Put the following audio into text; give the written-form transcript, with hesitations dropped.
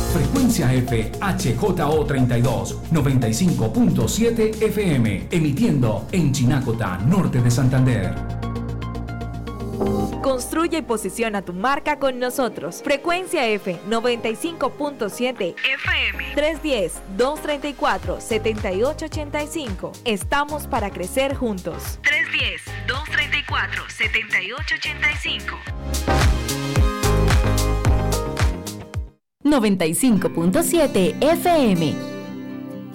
Frecuencia F HJO32 95.7 FM, emitiendo en Chinacota, norte de Santander. Construye y posiciona tu marca con nosotros. Frecuencia F 95.7 FM 310-234-7885. Estamos para crecer juntos. 310-234-7885. 95.7 FM